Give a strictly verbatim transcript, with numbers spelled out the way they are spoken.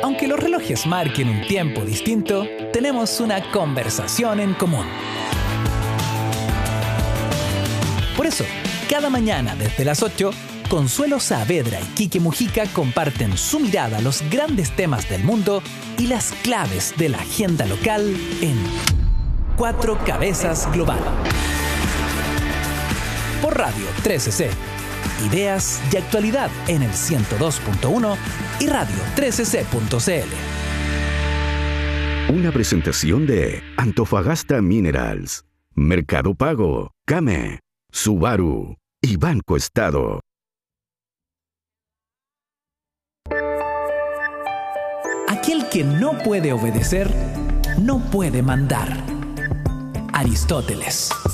Aunque los relojes marquen un tiempo distinto, tenemos una conversación en común. Por eso, cada mañana desde las ocho, Consuelo Saavedra y Quique Mujica comparten su mirada a los grandes temas del mundo y las claves de la agenda local en Cuatro Cabezas Global. Por Radio trece C. Ideas y actualidad en el ciento dos punto uno y radio trece c punto c l. Una presentación de Antofagasta Minerals, Mercado Pago, Came, Subaru y Banco Estado. Aquel que no puede obedecer, no puede mandar. Aristóteles.